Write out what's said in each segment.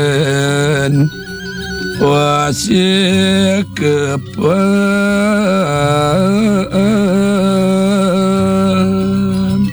wasik kepan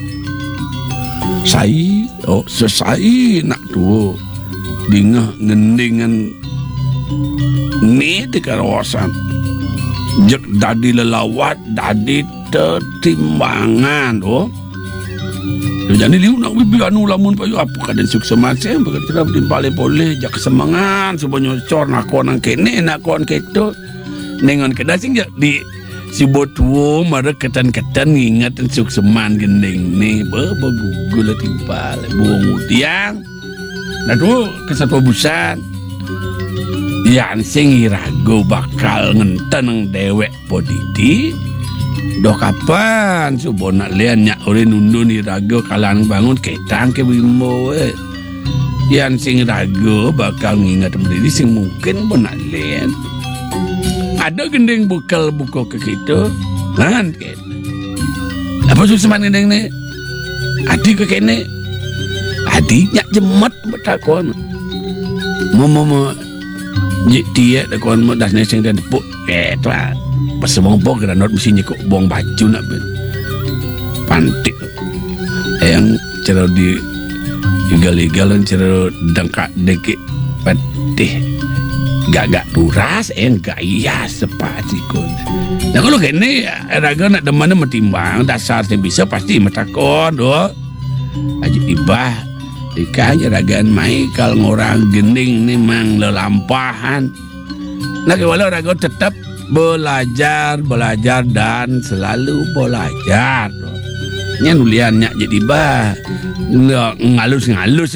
sai sesai nak tu dingah ngendingan ni di kawasan jek dadi lelawat dadi tertimbangan tu. Jadi liu nak bibi anu lamun payu apa kaden sukses macam begitu timpale boleh jak kesemangan sebanyak cor nak kon kene nak kon keto nengon kedasing jak di si botuo mara ketan-ketan ingatan sukseman gending ni begugul timpal buang tiang nah tu kesatu busan yang sing ragu bakal ngenten nang dewek podidi. Doh kapan subuh nak lian nyak ore nundu ni rago kalang bangun ketang ke bimbo yang sing rago bakal ngingat berdiri sing mungkin pun nak lian ada gendeng bukal buka ke kita kan apa susah gendeng ni adik ke kene adik nyak jemat bertakon mama nyik dia takon dah neseng dan tepuk tu lah pas bong-bong kena not mesti nyekuk bong baju nak pantik yang cara di igal-igalan cara dengkak dekik patih gak turas gak iya sepati kun. Nah kalau kene raga nak demana metimbang dasar yang bisa pasti metakon doh aja ibah dikanya ragaan mai kal ngorang gending ni mang lelampahan. Nah walau raga tetap belajar dan selalu belajar. Nya nuliannya jadi bah ngalus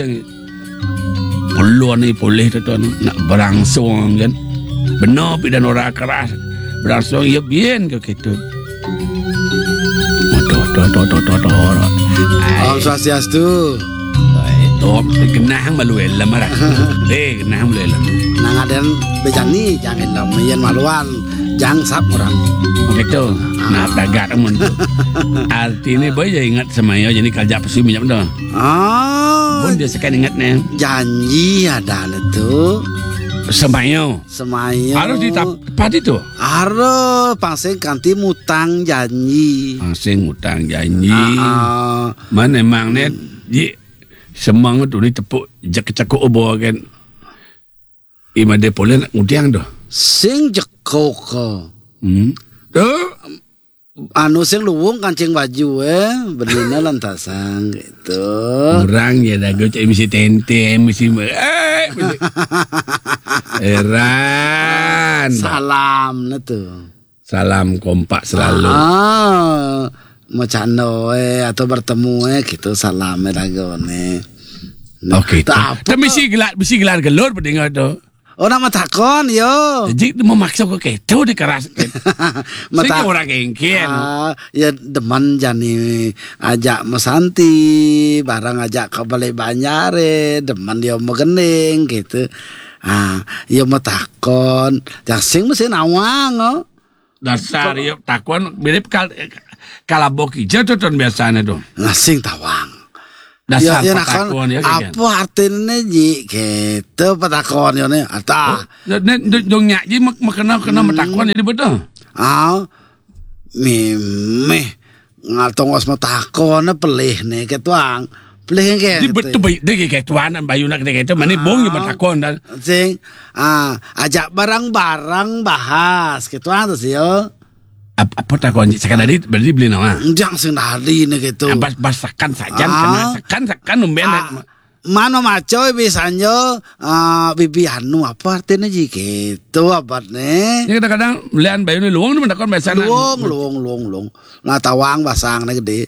peluang ni boleh tu nak berangsung kan benar pidan orang keras berangsung ya bien ke gitu. Om Swastiastu. Tom genah malu elam marah. Genah malu elam. Nang aden bejani jangan elam yen maluan. Jangan sap orang. Begitu. Nah, dagat amun tu. Artinya boy jadi ingat semaya jadi kerja pesi minyak dah. Pun dia sekan ingat ni. Janji ada tu. Semaya. Harus ditepat itu. Harus pangsing kanti mutang janji. Mana emang ni semang tu ni tepuk cekuk obo kan. Ima dia boleh nak ngudiang dah. Sing jekok ko. Anu sing luwung kancing baju berdina lantasan gitu. Orang ya dah go cak mesti tente mesti Eran. Salam na tu. Salam kompak selalu. Macano atau bertemu gitu salam rago ne. Okey. Tapi mesti gelar gelur berdengar tu. Oh nama takon yo. Jadi memaksa kau keto di keras. Saya orang kengken. Ya deman jani ajak mesanti, barang ajak ke balai banyare, deman dia mau gending gitu. Ya mau takon, jasing mesti nawang oh. Dasar ya takon mirip kalabok hijau tu biasanya tu. Ngasing tawang. Dasar ya, patakon ya kan. Apa artinya ji gitu patakon ya ni ata. Dong nyak ji kena patakon jadi betul. Mimih ngatong os patakon pelih ni ketuang. Pelih ke. Di betul baik dek ketuan bayu nak dek itu mana bong je patakon dan. Sing ajak barang-barang bahas ketuang tu sih yo. Apa takon sekarang tadi berarti beli nama? Jangan sendiri ni gitu. Bas sakan saja sakan umben. Mana macoy biasanya bibi anu apa artinya gitu apa ni? Ni kadang-kadang belian bayu ni luang ni takon biasa. Luang. Nah tawang basang ni gede.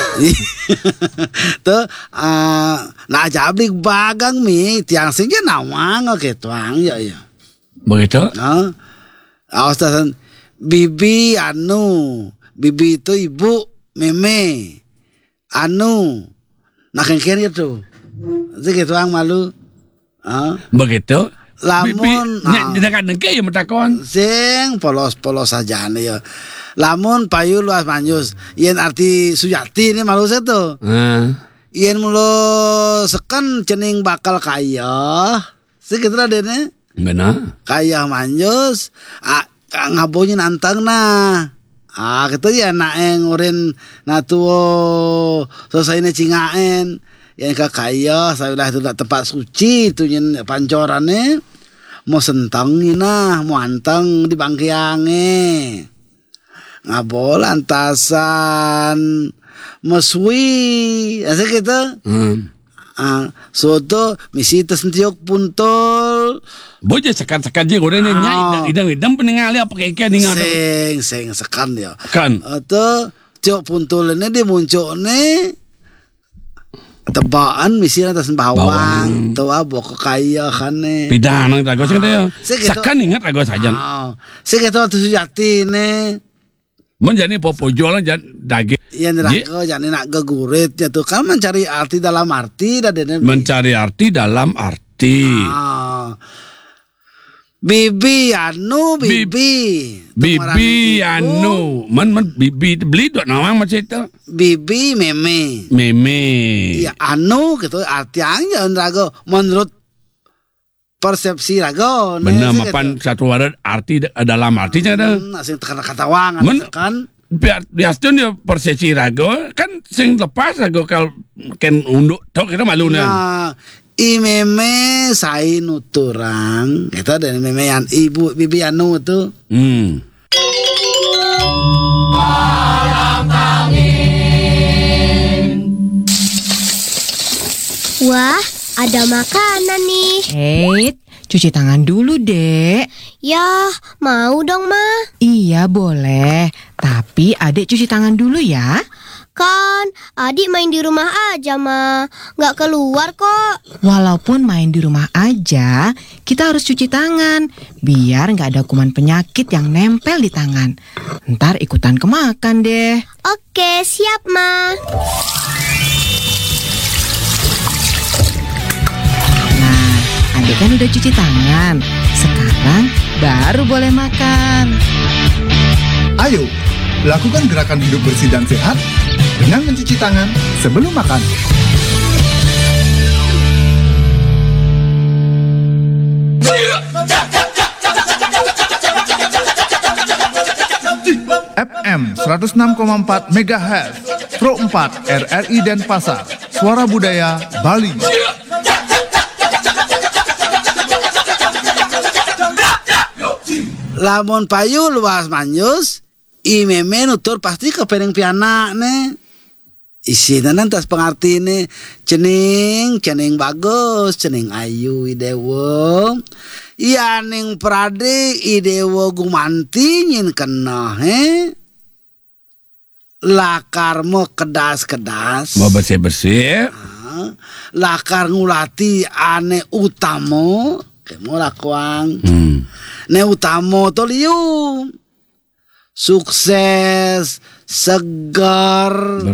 Tu nak ajak beli bagang mi tiang sini nawang gitu ya. Begitu? Awasan. Bibi itu ibu meme nak kengkir itu segitu ang malu begitu lamun jangan nengke ya metakon sing polos saja nih ya lamun payu luas manjus yen arti sujati ni malu setu yen mulu sekan cening bakal kaya Segitu Raden. Benar. Kaya manjus ngabonyin antang nah. Gitu ya naeng urin natuo selesai ne cingaen. Yang kakaya saya udah itu tempat suci itu nyen pancorannya mau sentangin nah mau anteng di bangkiange ngabol antasan mesui asa gitu soto misi tesentiok puntul Boja sekan-sekan je goreng nyai idam peningali apa kayak ningal sing sekan ya kan atau tiok puntul ini dia muncul nih tebaan misi atas bawang tuh abo kaya kan nih pidana rago sing teh sekan ingat rago saja segitu tuh sejati nih menjadi popojolan daging ya rago jadi nak gegurit ya tuh kan mencari arti dalam arti mencari arti dalam arti bibi anu bibi beli dua nawang macam itu bibi meme ya anu gitu artinya rago menurut persepsi rago benar mapan satu wadah arti dalam artinya ada sing kata wang kan biasanya dia persepsi rago kan sing lepas rago kalau ken unduk tok kita malu nah imeme sai nuturang kita dari meme yang ibu bibi anu tuh Wah, ada makanan nih. Hei, cuci tangan dulu, Dek. Ya, mau dong, Ma. Iya, boleh. Tapi Adek cuci tangan dulu ya. Kan, adik main di rumah aja, Ma. Nggak keluar kok. Walaupun main di rumah aja, kita harus cuci tangan. Biar nggak ada kuman penyakit yang nempel di tangan. Ntar ikutan kemakan deh. Oke, siap, Ma. Adek kan udah cuci tangan. Sekarang baru boleh makan. Ayo, lakukan gerakan hidup bersih dan sehat dengan mencuci tangan sebelum makan. FM 106,4 MHz Pro 4 RRI Denpasar. Suara Budaya Bali. Lamun payu luas manyus imeme nutur pasti kepeneng pianak nih isinya nanti pengerti nih cening bagus cening ayu idewo yaning prade idewo gumanti nyin kena lakarmu kedas mau bersih lakar ngulati ane utamo kemo lakuang ne utamo to liu sukses segar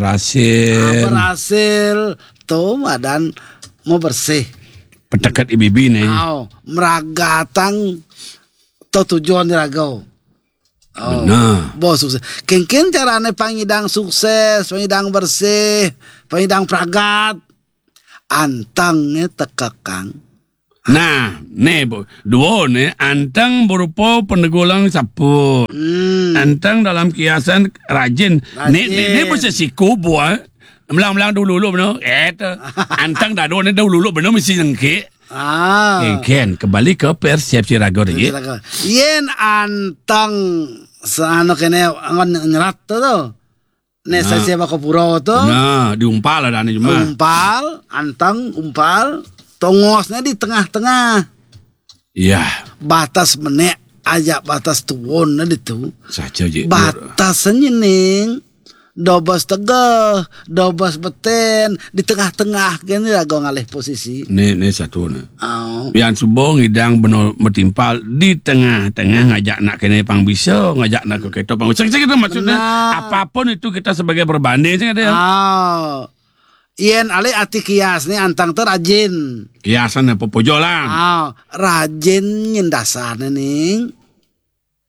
berhasil tuh badan mau bersih pedekat ibi nih meragatang to tujuan diragau benar bos sukses kengken carane pangidang sukses pangidang bersih pangidang pragat antangnya tekakang. Nah, dua antang berupa pendegulang sapu. Antang dalam kiasan rajin. Nih bisa siku buah. Melang dulu benar. Antang dah dua dulu benar mesti nengke. Ken kembali ke persepsi rago lagi. Yen antang sano kene angon nyerat tu. Nesa siapa kopuro tu. Nah, diumpal ada nih cuma. Antang umpal. Tongosnya di tengah-tengah. Iya. Batas menek aja batas tuwon na dito. Saja je. Batasnya ning dobas tegah, dobas beten di tengah-tengah gini lagu ngalih posisi. Nih satu na. Yang subong hidang benar bertimpal di tengah-tengah ngajak nak kene pang bisa, ngajak nak ke kita pang bisa. Kita maksudnya apapun itu kita sebagai perbanding sih ada ya. Yen ale ati kias nih antang ter rajin. Kiasan apa pojolan? Rajin nyendasan nih.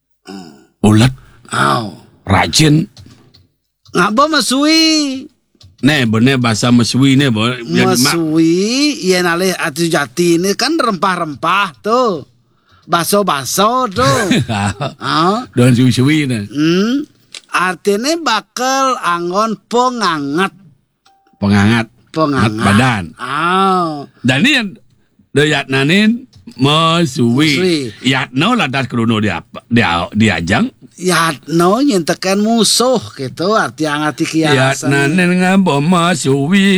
Ulat. Rajin. Ngapa masui? bener bahasa Meswi ni bo. Meswi yen alih atu jati ni kan rempah-rempah tuh. Baso-baso tuh. Don suwi-suwi ni. Artinya bakal anggon pengangat badan. Dan ni yang dayat nanin Meswi. Yatno ladas krono dia ajang. Yatno nyentekan musuh gitu arti kiasan. Yatnanen ngabo Meswi.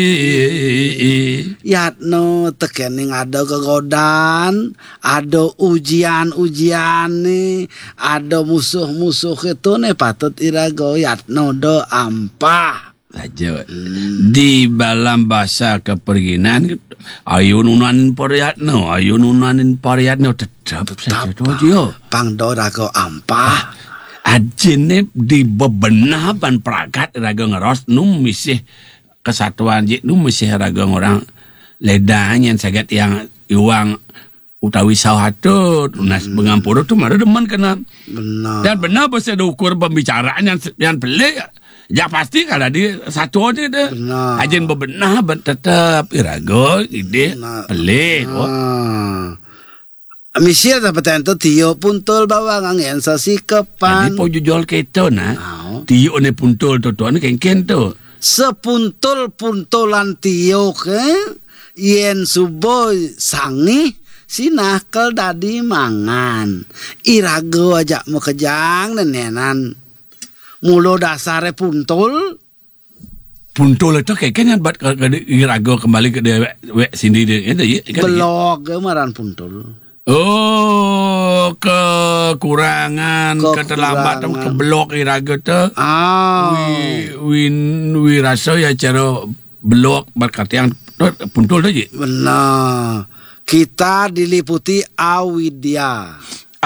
Yatno tekening ada kegodan, ada ujian nih, ada musuh itu nih patut irago Yatno do ampah. Saja di dalam bahasa keperginan ayo nunanin pariatno tetap saja dia pangdo rago ampah ajine di bebenah ban pragat rago ngeros num misih kesatuan je num misih rago orang ledanya sagat yang iwang utawi sawatu tunas pengampura tu mara demen kena benar dan benar bahasa ukur pembicaraan yang pelik. Ya pasti kalau di satu aja deh. Ajin bebenah tetap irago ide pelik. Misil dapat itu Tio puntul bawang angin sasikepan. Jadi po jujol keto na. Tio ne puntul tu tuan ken tu. Sepuntul-puntulan Tio ke yen suboy sangi sinakal dadi mangan. Irago aja mau kejang nenenan. Mulo dasare puntul itu kayaknya buat irago kembali ke dewek sini dia belok gemaran puntul. Oh, kekurangan, keterlambatan, keblok irago tu. Wi rasa ya cara blok berkata yang puntul tu je. Benar. Kita diliputi awidya.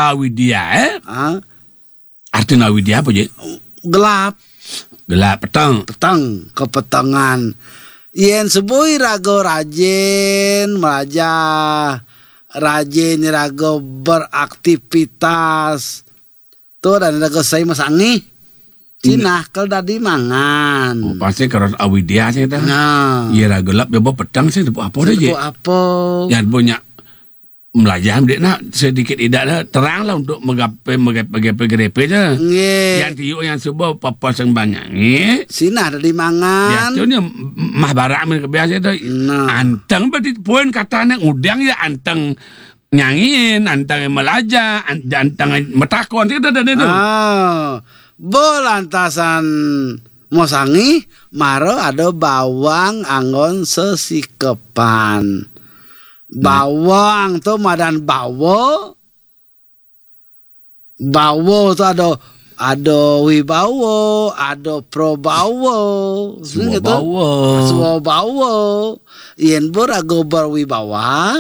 Artinya awidya apa je? Gelap petang kepetangan yen sebui rago rajin rago beraktivitas tuh dan rago saya masangi Cina kalau tadi mangan pasti kalau awidya sih dah iya rago gelap bebo petang sih apa je yang punya belajar dia nak sedikit tidak terang lah untuk menggapai grepe je. Yang tiuk yang sebuah papa sang banyak sina ada di mangan. Biasanya mah barak men kebiasa tu. Antang berarti poin katanya udang ya antang nyangin, antang melaja, antang metakon itu ada itu. Bolantasan mosangi maro ada bawang anggon sesikepan. Bawang tuh madan bawo tu ada wibawo, ada probawo, semua bawo, yen borago berwibawa,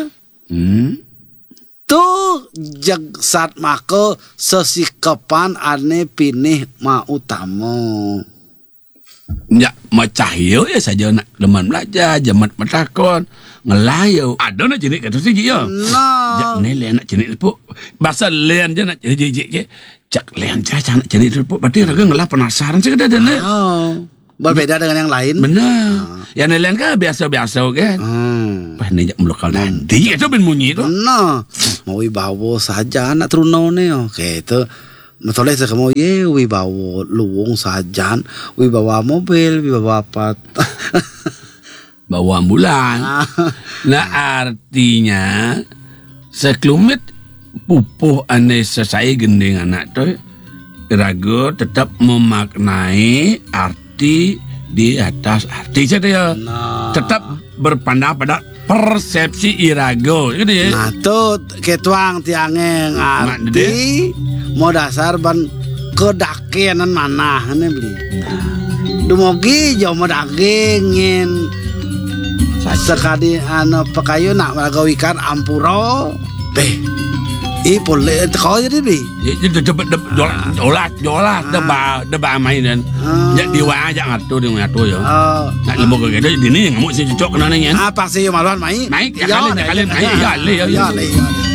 tuh jagsat mako sesikepan ane pinih ma utamo. Ya macahyo ya saja nak leman belajar jamat metakon ngelayo ada nak jenis kata sih ya jak nelen nak jenis tu bahasa len je nak jenis jak len caca nak jenis tu berarti raga ngelah penasaran sih kada ada berbeda dengan yang lain benar yang nelen kan biasa-biasa kan pas ni jak melokal nanti itu ben munyi tu mau bawa saja nak truno ni oke itu Matoleh sa kamo wibawa luwong sajan, wibawa mobil, wibawa apa? Bawa ambulan. Nah artinya sekelumit pupuh ane sesai gending anak tu ragu tetap memaknai arti di atas arti saja. Tetap berpandang pada persepsi irago gitu ya. Nah tuh ketuang tiangeng arti mau dasar ban kedakenan mana nih beli. Dumogi jauh mau dagingin sekali pekayu nak magawikan ampuro boleh kau jadi beli. Cepet jolat deba mainan. Jadi wa aja ngatur ya. Nak lembaga gitu jadi ni ngamuk si cocok kena ni kan. Apa sih maluan main? Main ya kalian ya.